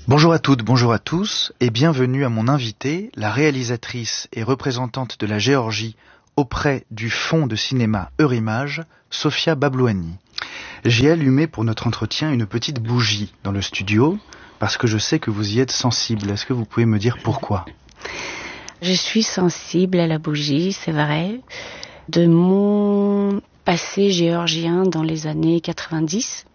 Bonjour à toutes, bonjour à tous et bienvenue à mon invitée, la réalisatrice et représentante de la Géorgie auprès du fonds de cinéma Eurimage, Sofia Bablouani. J'ai allumé pour notre entretien une petite bougie dans le studio parce que je sais que vous y êtes sensible. Est-ce que vous pouvez me dire pourquoi ? Je suis sensible à la bougie, c'est vrai. De mon passé géorgien dans les années 90,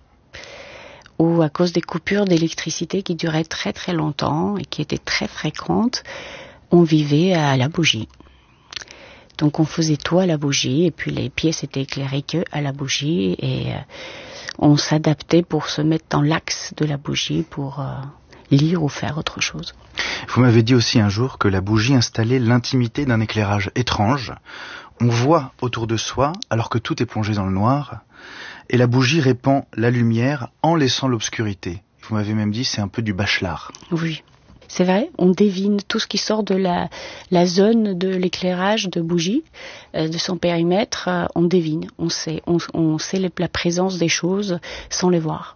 où à cause des coupures d'électricité qui duraient très très longtemps et qui étaient très fréquentes, on vivait à la bougie. Donc on faisait tout à la bougie et puis les pièces étaient éclairées que à la bougie et on s'adaptait pour se mettre dans l'axe de la bougie pour lire ou faire autre chose. Vous m'avez dit aussi un jour que la bougie installait l'intimité d'un éclairage étrange. On voit autour de soi alors que tout est plongé dans le noir. Et la bougie répand la lumière en laissant l'obscurité. Vous m'avez même dit c'est un peu du bachelard. Oui, c'est vrai. On devine tout ce qui sort de la zone de l'éclairage de bougie, de son périmètre. On devine, on sait la présence des choses sans les voir.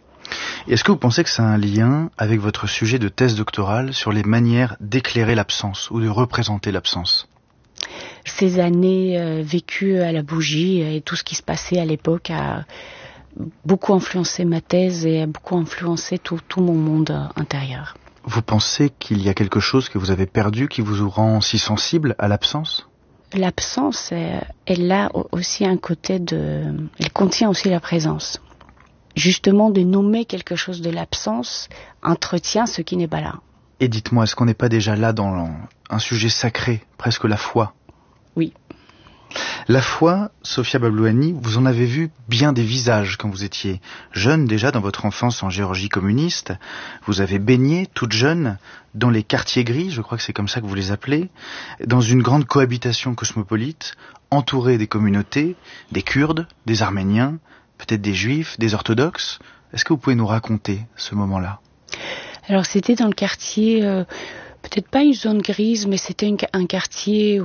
Et est-ce que vous pensez que ça a un lien avec votre sujet de thèse doctorale sur les manières d'éclairer l'absence ou de représenter l'absence ? Ces années vécues à la bougie et tout ce qui se passait à l'époque a beaucoup influencé ma thèse et a beaucoup influencé tout mon monde intérieur. Vous pensez qu'il y a quelque chose que vous avez perdu qui vous rend si sensible à l'absence ? L'absence, elle a aussi un côté elle contient aussi la présence. Justement, de nommer quelque chose de l'absence entretient ce qui n'est pas là. Et dites-moi, est-ce qu'on n'est pas déjà là dans un sujet sacré, presque la foi ? Oui. La foi, Sofia Bablouani, vous en avez vu bien des visages quand vous étiez jeune, déjà dans votre enfance en Géorgie communiste. Vous avez baigné, toute jeune, dans les quartiers gris, je crois que c'est comme ça que vous les appelez, dans une grande cohabitation cosmopolite, entourée des communautés, des Kurdes, des Arméniens, peut-être des Juifs, des Orthodoxes. Est-ce que vous pouvez nous raconter ce moment-là ? Alors c'était dans le quartier... peut-être pas une zone grise, mais c'était un quartier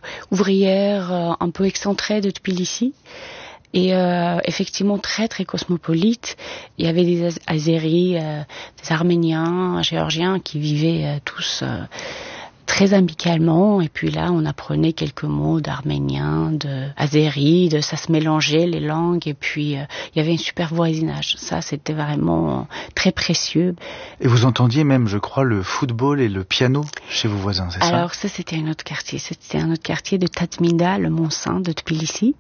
ouvrière un peu excentré de Tbilissi. Et effectivement très très cosmopolite. Il y avait des Azéris, des Arméniens, Géorgiens qui vivaient tous très amicalement. Et puis là, on apprenait quelques mots d'arménien, d'azéri, ça se mélangeait les langues. Et puis il y avait un super voisinage. Ça, c'était vraiment très précieux. Et vous entendiez même, je crois, le football et le piano chez vos voisins, c'est ça ? Alors ça, c'était un autre quartier. C'était un autre quartier de Tatminda, le Mont-Saint de Tbilissi.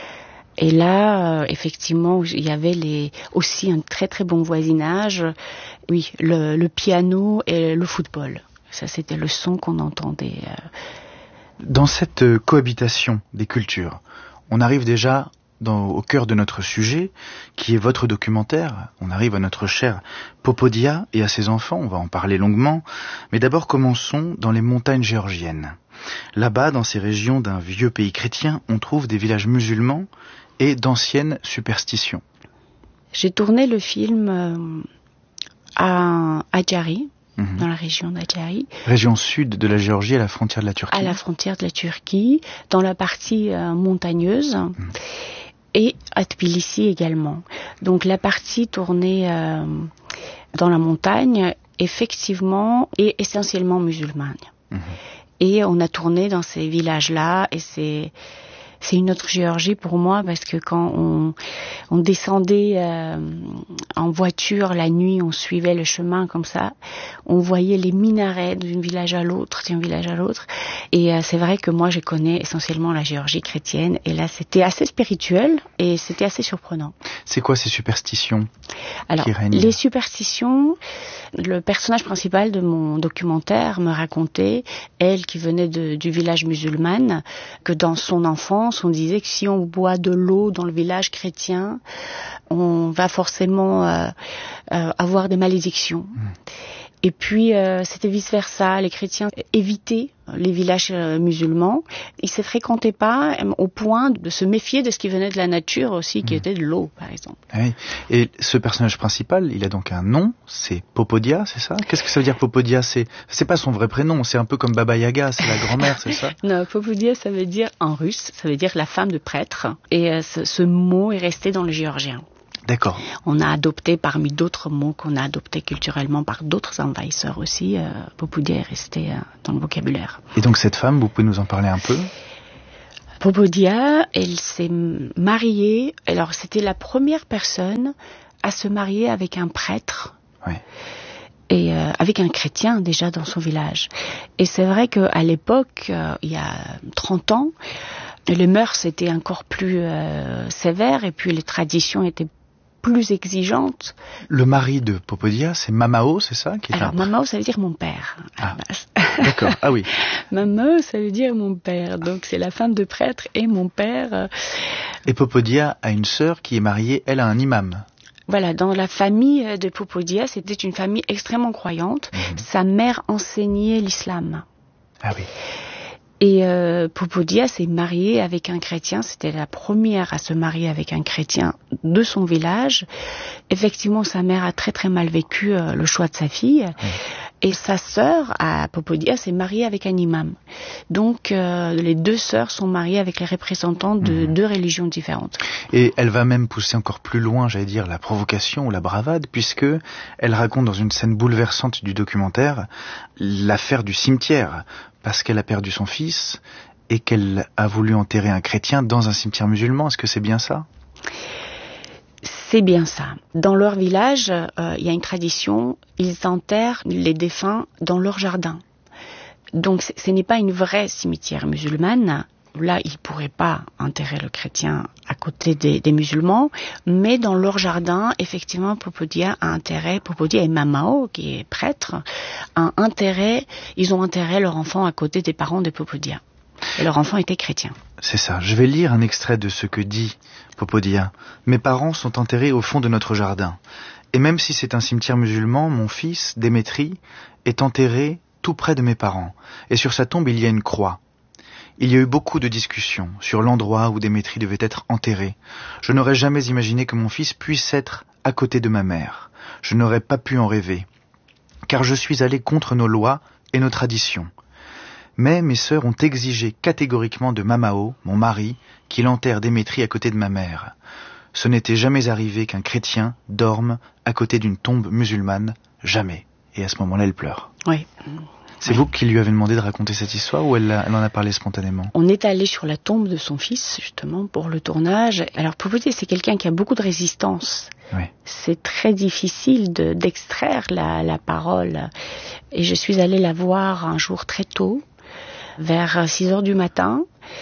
Et là, effectivement, il y avait aussi un très très bon voisinage. Oui, le piano et le football. Ça, c'était le son qu'on entendait. Dans cette cohabitation des cultures, on arrive déjà au cœur de notre sujet, qui est votre documentaire. On arrive à notre chère Popodia et à ses enfants, on va en parler longuement. Mais d'abord, commençons dans les montagnes géorgiennes. Là-bas, dans ces régions d'un vieux pays chrétien, on trouve des villages musulmans et d'anciennes superstitions. J'ai tourné le film à Hakkari, dans la région d'Hakkari. Région sud de la Géorgie, à la frontière de la Turquie. À la frontière de la Turquie, dans la partie montagneuse. Et à Tbilissi également. Donc la partie tournée dans la montagne, effectivement, est essentiellement musulmane. Et on a tourné dans ces villages-là, et c'est une autre Géorgie pour moi, parce que quand on descendait en voiture la nuit, on suivait le chemin comme ça, on voyait les minarets d'un village à l'autre, et c'est vrai que moi je connais essentiellement la Géorgie chrétienne, et là c'était assez spirituel et c'était assez surprenant. C'est quoi ces superstitions qui règnent ? Les superstitions, le personnage principal de mon documentaire me racontait, elle qui venait du village musulman, que dans son enfance on disait que si on boit de l'eau dans le village chrétien, on va forcément avoir des malédictions. Et puis c'était vice-versa, les chrétiens évitaient les villages musulmans. Ils se fréquentaient pas au point de se méfier de ce qui venait de la nature aussi, qui était de l'eau, par exemple. Oui. Et ce personnage principal, il a donc un nom, c'est Popodia, c'est ça ? Qu'est-ce que ça veut dire Popodia ? C'est pas son vrai prénom, c'est un peu comme Baba Yaga, c'est la grand-mère, c'est ça ? Non, Popodia, ça veut dire en russe, ça veut dire la femme de prêtre. Et ce mot est resté dans le géorgien. D'accord. On a adopté parmi d'autres mots qu'on a adoptés culturellement par d'autres envahisseurs aussi. Popodia est resté dans le vocabulaire. Et donc cette femme, vous pouvez nous en parler un peu? Popodia, elle s'est mariée. Alors c'était la première personne à se marier avec un prêtre. Oui. Et avec un chrétien déjà dans son village. Et c'est vrai qu'à l'époque, il y a 30 ans, les mœurs étaient encore plus sévères et puis les traditions étaient plus exigeantes. Le mari de Popodia, c'est Mamao, c'est ça qui est Alors Mamao, ça veut dire mon père. À la base. D'accord, ah oui. Mamao, ça veut dire mon père. Donc c'est la femme de prêtre et mon père. Et Popodia a une sœur qui est mariée, elle, à un imam. Voilà, dans la famille de Popodia, c'était une famille extrêmement croyante. Sa mère enseignait l'islam. Ah oui. Et Popodia s'est mariée avec un chrétien. C'était la première à se marier avec un chrétien de son village. Effectivement, sa mère a très très mal vécu le choix de sa fille. Et sa sœur, à Popodia, s'est mariée avec un imam. Donc, les deux sœurs sont mariées avec les représentants de deux religions différentes. Et elle va même pousser encore plus loin, j'allais dire, la provocation ou la bravade, puisque elle raconte dans une scène bouleversante du documentaire l'affaire du cimetière, parce qu'elle a perdu son fils et qu'elle a voulu enterrer un chrétien dans un cimetière musulman. Est-ce que c'est bien ça ? C'est bien ça. Dans leur village, il y a une tradition, ils enterrent les défunts dans leur jardin. Donc ce n'est pas une vraie cimetière musulmane. Là, ils ne pourraient pas enterrer le chrétien à côté des musulmans, mais dans leur jardin, effectivement, Popodia et Mamao, qui est prêtre, ils ont enterré leur enfant à côté des parents de Popodia. Et leur enfant était chrétien. C'est ça. Je vais lire un extrait de ce que dit Popodia. « Mes parents sont enterrés au fond de notre jardin. Et même si c'est un cimetière musulman, mon fils, Démétri, est enterré tout près de mes parents. Et sur sa tombe, il y a une croix. Il y a eu beaucoup de discussions sur l'endroit où Démétri devait être enterré. Je n'aurais jamais imaginé que mon fils puisse être à côté de ma mère. Je n'aurais pas pu en rêver. Car je suis allé contre nos lois et nos traditions. Mais mes sœurs ont exigé catégoriquement de Mamao, mon mari, qu'il enterre Démétri à côté de ma mère. Ce n'était jamais arrivé qu'un chrétien dorme à côté d'une tombe musulmane. Jamais. » Et à ce moment-là, elle pleure. Oui. C'est vous qui lui avez demandé de raconter cette histoire ou elle en a parlé spontanément? On est allé sur la tombe de son fils, justement, pour le tournage. Alors, Popodia, c'est quelqu'un qui a beaucoup de résistance. Oui. C'est très difficile d'extraire la parole. Et je suis allée la voir un jour très tôt, vers 6 heures du matin.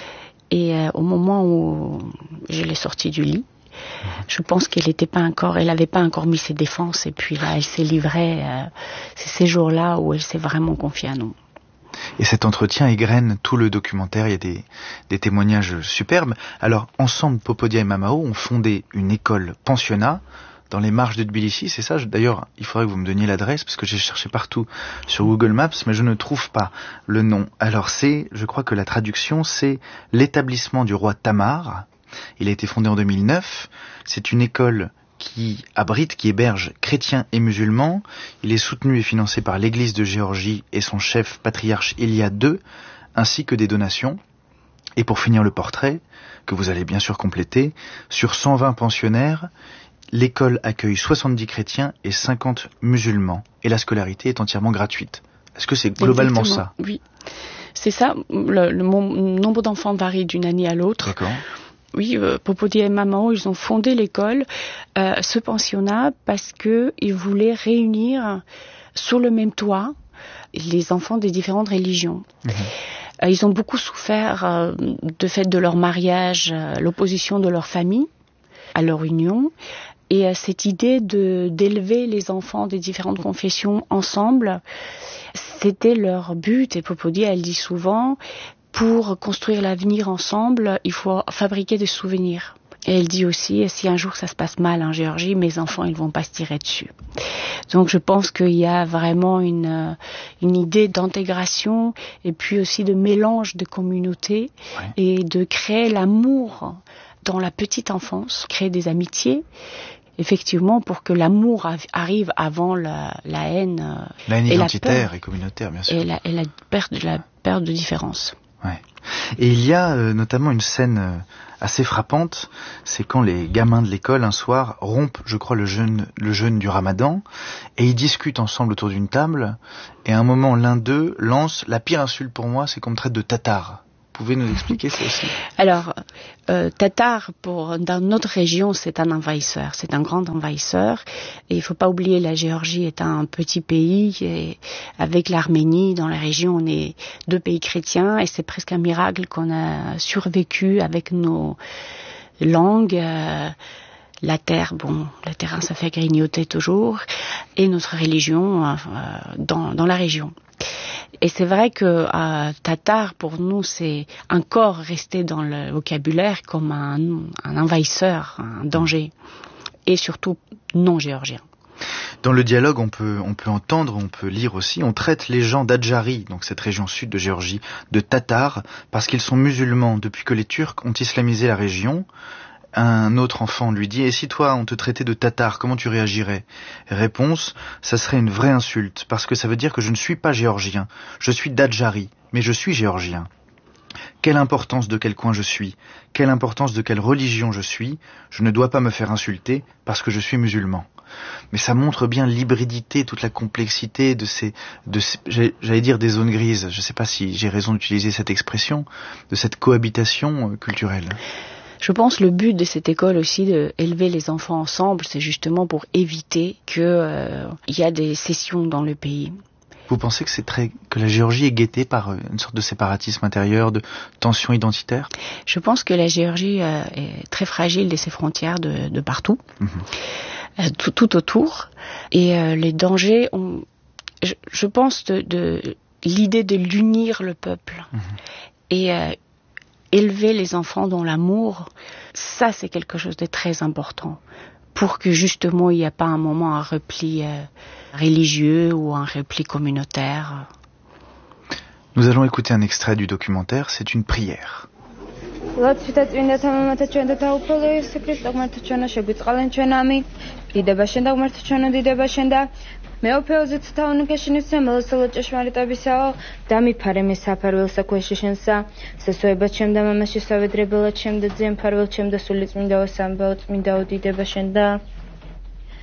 Et au moment où je l'ai sortie du lit, je pense elle n'avait pas encore mis ses défenses. Et puis là, elle s'est livrée. C'est ces jours-là où elle s'est vraiment confiée à nous. Et cet entretien égrène tout le documentaire. Il y a des témoignages superbes. Alors, ensemble, Popodia et Mamao ont fondé une école pensionnat dans les marges de Tbilissi, c'est ça? D'ailleurs, il faudrait que vous me donniez l'adresse, parce que j'ai cherché partout sur Google Maps, mais je ne trouve pas le nom. Alors je crois que la traduction, c'est l'établissement du roi Tamar. Il a été fondé en 2009. C'est une école qui héberge chrétiens et musulmans. Il est soutenu et financé par l'Église de Géorgie et son chef patriarche Elia II, ainsi que des donations. Et pour finir le portrait, que vous allez bien sûr compléter, sur 120 pensionnaires, l'école accueille 70 chrétiens et 50 musulmans. Et la scolarité est entièrement gratuite. Est-ce que c'est globalement Exactement, ça? Oui, c'est ça. Le nombre d'enfants varie d'une année à l'autre. D'accord. Oui, Popodia et Mamao, ils ont fondé l'école, ce pensionnat, parce qu'ils voulaient réunir sous le même toit les enfants des différentes religions. Ils ont beaucoup souffert de fait de leur mariage, l'opposition de leur famille à leur union. Et cette idée d'élever les enfants des différentes confessions ensemble, c'était leur but. Et Popodia, elle dit souvent, pour construire l'avenir ensemble, il faut fabriquer des souvenirs. Et elle dit aussi, si un jour ça se passe mal en Géorgie, mes enfants, ils vont pas se tirer dessus. Donc je pense qu'il y a vraiment une idée d'intégration et puis aussi de mélange de communautés, ouais, et de créer l'amour dans la petite enfance, créer des amitiés, effectivement, pour que l'amour arrive avant la haine. La haine identitaire et communautaire, bien sûr. Et la perte de différence. Ouais. Et il y a notamment une scène assez frappante, c'est quand les gamins de l'école un soir rompent, je crois, le jeûne du Ramadan, et ils discutent ensemble autour d'une table, et à un moment l'un d'eux lance la pire insulte pour moi, c'est qu'on me traite de tatar. Vous pouvez nous expliquer ça aussi? Alors, tatar, dans notre région, c'est un envahisseur, c'est un grand envahisseur. Et il ne faut pas oublier, la Géorgie est un petit pays, et avec l'Arménie, dans la région, on est 2 pays chrétiens, et c'est presque un miracle qu'on a survécu avec nos langues. La terre, ça fait grignoter toujours, et notre religion dans la région. Et c'est vrai que tatar, pour nous, c'est encore resté dans le vocabulaire comme un envahisseur, un danger, et surtout non géorgien. Dans le dialogue, on peut entendre, on peut lire aussi, on traite les gens d'Adjari, donc cette région sud de Géorgie, de tatars, parce qu'ils sont musulmans depuis que les Turcs ont islamisé la région. Un autre enfant lui dit « Et si toi, on te traitait de tatar, comment tu réagirais ?» Réponse « Ça serait une vraie insulte, parce que ça veut dire que je ne suis pas géorgien. Je suis d'Adjari, mais je suis géorgien. Quelle importance de quel coin je suis, quelle importance de quelle religion je suis, je ne dois pas me faire insulter parce que je suis musulman. » Mais ça montre bien l'hybridité, toute la complexité de ces j'allais dire des zones grises. Je ne sais pas si j'ai raison d'utiliser cette expression, de cette cohabitation culturelle. Je pense que le but de cette école aussi, d'élever les enfants ensemble, c'est justement pour éviter qu'il y a des scissions dans le pays. Vous pensez que la Géorgie est guettée par une sorte de séparatisme intérieur, de tension identitaire? Je pense que la Géorgie est très fragile de ses frontières de partout, tout autour. Et les dangers, je pense de l'idée de l'unir le peuple. Et élever les enfants dans l'amour, ça c'est quelque chose de très important pour que justement il n'y ait pas un moment un repli religieux ou un repli communautaire. Nous allons écouter un extrait du documentaire, c'est une prière. მეოფეოზეც თავნუკაშინის მელოსალო ჭეშმარიტებისაო დამიფარე მე საფარველსა ქვეშიშენსა სასოებად შემდა მამაში სავედრებელად შემდა ძემ ფარվել შემდა სული წმინდაო სამბაო წმინდაო დიდება შენდა